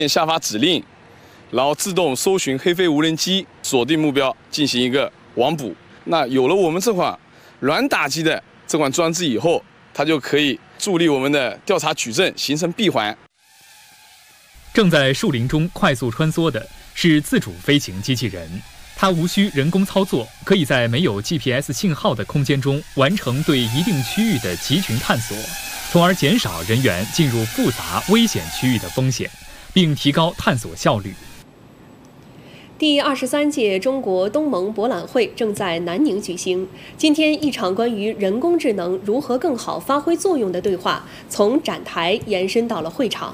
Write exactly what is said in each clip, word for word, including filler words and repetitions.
下发指令，然后自动搜寻黑飞无人机，锁定目标，进行一个网捕。那有了我们这款软打击的这款装置以后，它就可以助力我们的调查取证，形成闭环。 正在树林中快速穿梭的是自主飞行机器人，它无需人工操作，可以在没有 G P S 信号的空间中完成对一定区域的集群探索，从而减少人员进入复杂危险区域的风险，并提高探索效率。 第二十三届中国东盟博览会正在南宁举行。今天，一场关于人工智能如何更好发挥作用的对话，从展台延伸到了会场。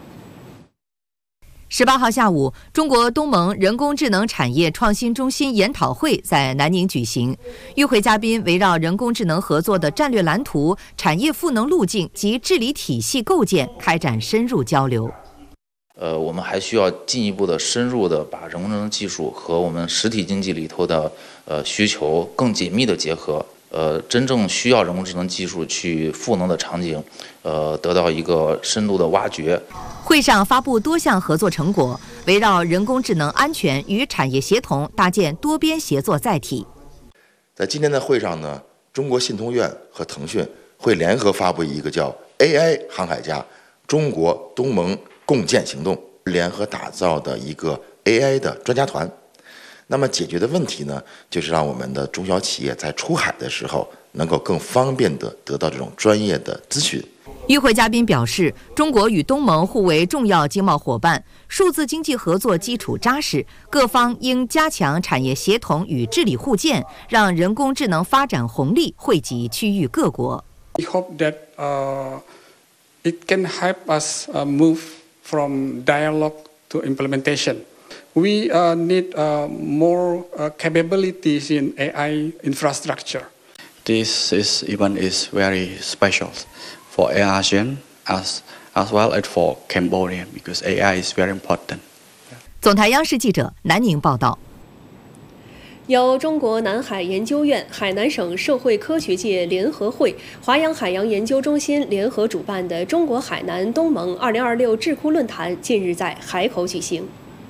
十八号下午，中国东盟人工智能产业创新中心研讨会在南宁举行。与会嘉宾围绕人工智能合作的战略蓝图、产业赋能路径及治理体系构建开展深入交流。 呃，我们还需要进一步的深入的把人工智能技术和我们实体经济里头的呃需求更紧密的结合。呃，真正需要人工智能技术去赋能的场景，呃，得到一个深度的挖掘。 会上发布多项合作成果，围绕人工智能安全与产业协同搭建多边协作载体。 在今天的会上呢，中国信通院和腾讯会联合发布一个叫 A I 航海家中国东盟共建行动，联合打造的一个 A I 的专家团。那么解决的问题呢，就是让我们的中小企业在出海的时候能够更方便地得到这种专业的咨询。 与会嘉宾表示，中国与东盟互为重要经贸伙伴，数字经济合作基础扎实，各方应加强产业协同与治理互鉴，让人工智能发展红利惠及区域各国。 We hope that uh, it can help us uh, move from dialogue to implementation. We uh, need uh, more uh, capabilities in A I infrastructure. This is event is very special for ASEAN as as well as for Cambodia because A I is very important. 总台央视记者南宁报道。 由中国南海研究院、海南省社会科学界联合会、华阳海洋研究中心联合主办的中国海南东盟二零二六智库论坛近日在海口举行。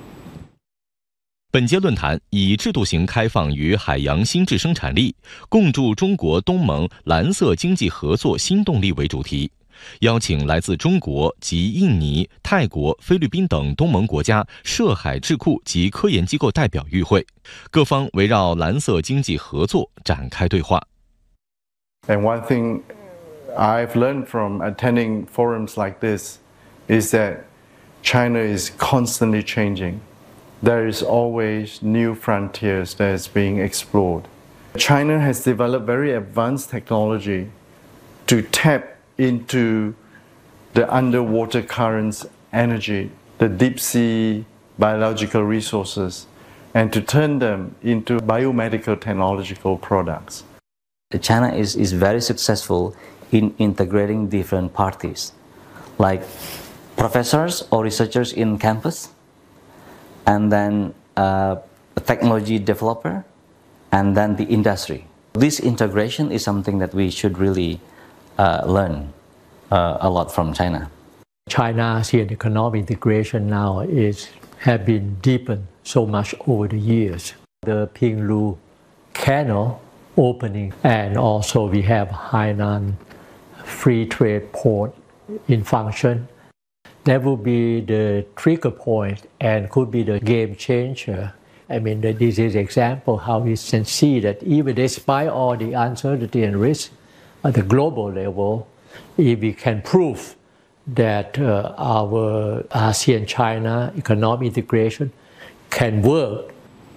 本届论坛以制度型开放与海洋新质生产力，共筑中国东盟蓝色经济合作新动力为主题，邀请来自中国及印尼、泰国、菲律宾等东盟国家涉海智库及科研机构代表与会，各方围绕蓝色经济合作展开对话。 And one thing I've learned from attending forums like this is that China is constantly changing. There is always new frontiers that is being explored. China has developed very advanced technology to tap into the underwater currents energy, the deep sea biological resources, and to turn them into biomedical technological products. China is, is very successful in integrating different parties, like professors or researchers in campus, and then uh, a technology developer, and then the industry. This integration is something that we should really uh, learn uh, a lot from China. China's economic integration now is have been deepened so much over the years. The Pinglu Canal opening, and also we have Hainan Free Trade Port in function. That will be the trigger point and could be the game changer. I mean, this is an example how we can see that even despite all the uncertainty and risk at the global level, if we can prove that uh, our ASEAN-China economic integration can work.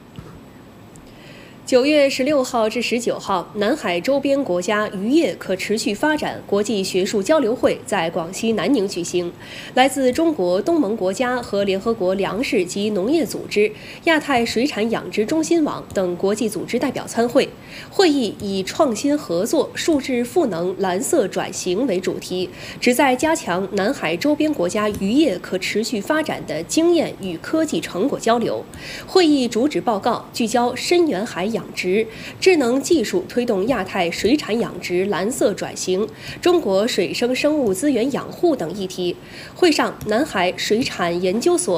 九月十六号至十九号，南海周边国家渔业可持续发展国际学术交流会在广西南宁举行。来自中国东盟国家和联合国粮食及农业组织、亚太水产养殖中心网等国际组织代表参会。会议以创新合作、数字赋能、蓝色转型为主题，旨在加强南海周边国家渔业可持续发展的经验与科技成果交流。会议主旨报告聚焦深远海洋养殖、智能技术推动亚太水产养殖蓝色转型、中国水生生物资源养护等议题。会上，南海水产研究所